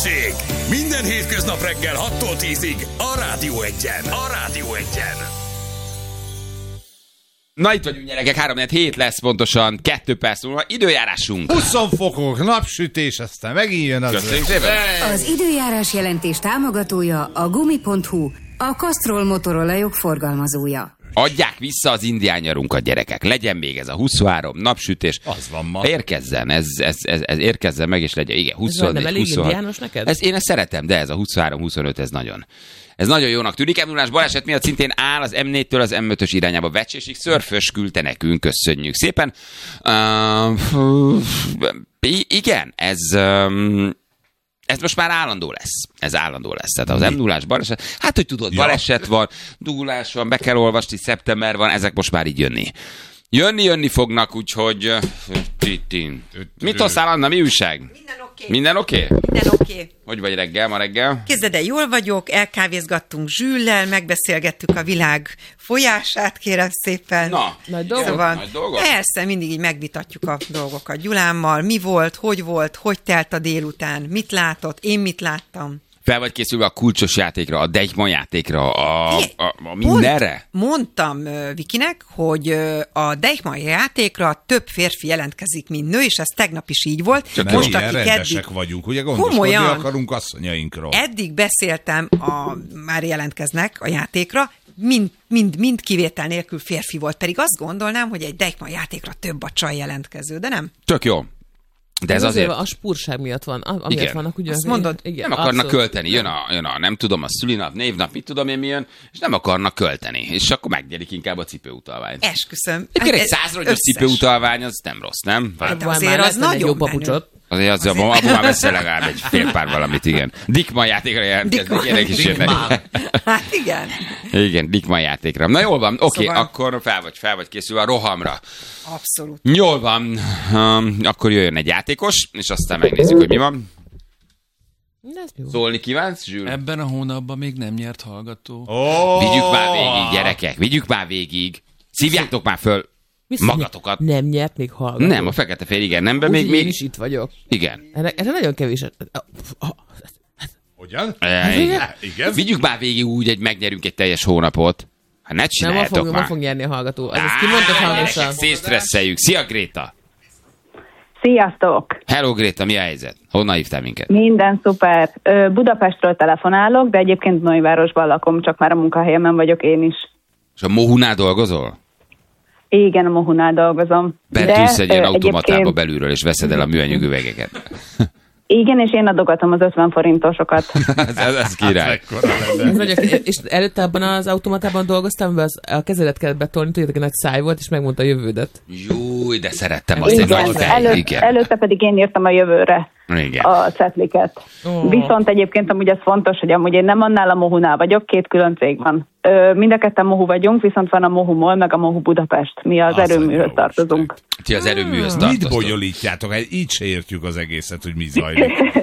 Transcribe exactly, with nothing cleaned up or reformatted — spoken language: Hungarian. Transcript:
Balázsék! Minden hétköznap reggel hattól tízig a Rádió Egyen. A Rádió Egyen. Na itt vagyunk, gyerekek, három hét lesz pontosan, kettő perc múlva időjárásunk. húsz fokok, napsütés, aztán megint jön az. Köszönjük szépen. Az időjárás jelentés támogatója a gumi pont hu, a Castrol motorolajok forgalmazója. Adják vissza az indián nyarunkat, gyerekek. Legyen még ez a huszonhárom napsütés. Az van ma. Érkezzen, ez, ez, ez, ez érkezzen meg, és legyen. Igen, huszonnégy, nem elég huszonhat. indiános neked? Ez, én ezt szeretem, de ez a huszonhárom huszonöt, ez nagyon. Ez nagyon jónak tűnik. em nullás baleset miatt szintén áll az em négytől az em ötös irányába Vecsésig. Szörfös küldte nekünk, köszönjük szépen. Uh, igen, ez... Um, Ez most már állandó lesz. Ez állandó lesz. Tehát az em nullás baleset, hát hogy tudod, baleset van, dugulás van, be kell olvasni, szeptember van, ezek most már így jönni. Jönni, jönni fognak, úgyhogy... Mit hoztál, Anna, mi újság? Minden oké. Minden oké? Okay? Minden oké. Okay. Hogy vagy reggel, ma reggel? Képzeld el, jól vagyok, elkávézgattunk Zsüllel, megbeszélgettük a világ folyását, kérem szépen. Na, nagy dolgok. Szóval, nagy dolgok? Persze, mindig így megvitatjuk a dolgokat Gyulámmal. Mi volt, hogy volt, hogy telt a délután, mit látott, én mit láttam. Fel vagy készülve a kulcsos játékra, a Deichmann játékra, a, a, a mindenre? Mond, mondtam uh, Vikinek, hogy uh, a Deichmann játékra több férfi jelentkezik, mint nő, és ez tegnap is így volt. Csak most, ilyen rendesek eddig, vagyunk, ugye gondoskodni komolyan, akarunk asszonyainkról. Eddig beszéltem, a, már jelentkeznek a játékra, mind, mind, mind kivétel nélkül férfi volt, pedig azt gondolnám, hogy egy Deichmann játékra több a csaj jelentkező, de nem. Tök jó. De ez, ez azért... a spúrság miatt van, amiatt igen. vannak, ugye? Azt mondod? Igen, nem akarnak abszolút. költeni, jön a, jön a nem tudom, a szülinap, névnap, mit tudom én mi jön, és nem akarnak költeni, és akkor megnyerik inkább a cipőutalványt. Esküszöm. Egyébként egy százrogyos cipőutalvány, az nem rossz, nem? Hát azért az nagyon papucsot. Azért az, abban abba már veszel legalább egy fél pár valamit, igen. Deichmann játékra jelentkezni, gyerek is jönnek. Hát igen. Igen, Deichmann játékra. Na jól van, oké, Szóval... akkor fel vagy, fel vagy készülve a rohamra. Abszolút. Jól van, um, akkor jöjjön egy játékos, és aztán megnézzük, hogy mi van. Szólni kívánsz, Zsül? Ebben a hónapban még nem nyert hallgató. Oh! Vigyük már végig, gyerekek, vigyük már végig. Szívjátok már föl magatokat. Nem nyert még hallgató. Nem, a fekete-fél, igen, nem, be még... Én még... is itt vagyok. Igen. Erre, erre nagyon kevés... Hogyan? E, igen. igen. Vigyük már végig úgy, hogy megnyerünk egy teljes hónapot. Hát ne csináljátok nem, már. Nem fog nyerni a hallgató. Az ezt kimondtad hangosan. Szétstresszeljük. Szia, Gréta! Sziasztok! Hello, Gréta, mi a helyzet? Honnan hívtál minket? Minden szuper. Budapestről telefonálok, de egyébként Nagyvárosban lakom, csak már a munkahelyemen vagyok én is. És a Mohunál dolgozol? Igen, a Mohunál dolgozom. Betűsz egy ilyen automatába egyébként... belülről, és veszed el a műanyag üvegeket. Igen, és én adogatom az ötven forintosokat. ez, ez, ez király. Ez nagyon, és előtte abban az automatában dolgoztam, amiben az, a kezedet kellett betolni, tudjátok, nagy száj volt, és megmondta a jövődet. Júj, de szerettem azt igen, egy nagy fej. Elő, igen. Előtte pedig én írtam a jövőre igen. a cetliket. Oh. Viszont egyébként amúgy ez fontos, hogy amúgy én nem annál a Mohunál vagyok, két külön cég van. Ö, mind a ketten Mohu vagyunk, viszont van a Mohu Mall, meg a Mohu Budapest. Mi az, az erőműhöz tartozunk. Ti az erőműhöz tartoztok. Mit bonyolítjátok? Így se értjük az egészet, hogy mi zajlik.